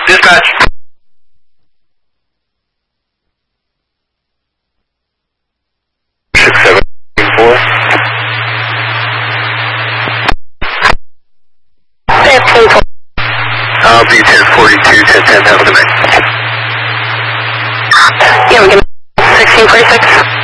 Dispatch. I'll be 1042, 1010, have a good night. Yeah, we're going to 1646.